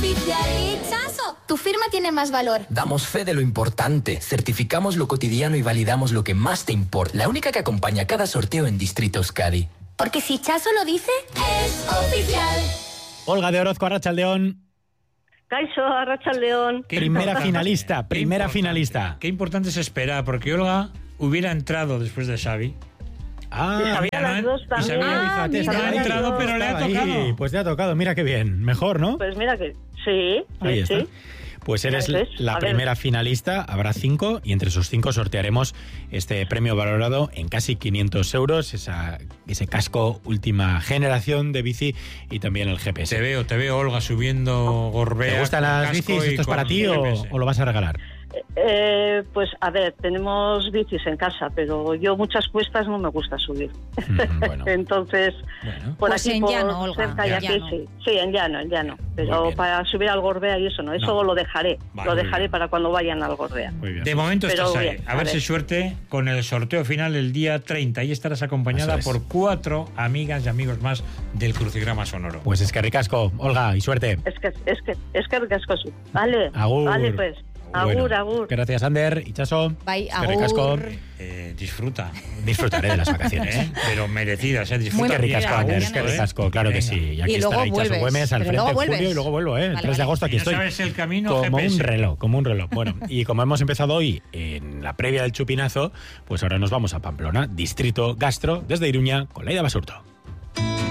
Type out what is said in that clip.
oficial. ¡Itxaso! Tu firma tiene más valor. Damos fe de lo importante, certificamos lo cotidiano y validamos lo que más te importa. La única que acompaña cada sorteo en Distrito Euskadi. Porque si Itxaso lo dice, es oficial. Olga de Orozco, Arratsaldeon. Kaixo, Arratsaldeon. Primera finalista. Qué importante es esperar, porque Olga hubiera entrado después de Xavi. Sabía las dos también. Fíjate, no ha entrado, pero le ha tocado. Pues le ha tocado, mira qué bien. Mejor, ¿no? Pues mira que sí. Ahí está. Pues eres la primera finalista, habrá 5 y entre esos 5 sortearemos este premio valorado en casi 500 euros, ese casco última generación de bici y también el GPS. Te veo Olga subiendo Gorbea. ¿Te gustan las bicis? ¿Esto es para ti o lo vas a regalar? Pues a ver, tenemos bicis en casa, pero yo muchas cuestas no me gusta subir. Bueno. Entonces, por pues aquí en por llano, Olga, cerca en ya llano. que sí, en llano. Pero para subir al Gorbea y eso no, eso lo dejaré. Vale, lo dejaré para cuando vayan al Gorbea. Muy bien. De momento Pero estás ahí. bien, A ver si suerte con el sorteo final el día 30. Ahí estarás acompañada por 4 amigas y amigos más del Crucigrama Sonoro. Pues es que ricasco, Olga, y suerte. Es que ricasco. Vale, Agur. vale pues. Agur, Bueno, agur. Gracias, Ander, Itxaso. Bye, Es que ricasco. agur. Disfruta. Disfrutaré de las vacaciones. Pero merecidas, disfruta. Qué ricasco, Mira, Ander, bien, qué ¿eh? ricasco, claro que sí. Y aquí Y luego estará Itxaso vuelves, Güemes al pero frente luego en julio vuelves. y luego vuelvo, el Vale, 3 de agosto aquí Y no estoy. sabes el camino, Como GPS. un reloj. Bueno, y como hemos empezado hoy en la previa del chupinazo, pues ahora nos vamos a Pamplona, Distrito Gastro, desde Iruña, con Laida Basurto.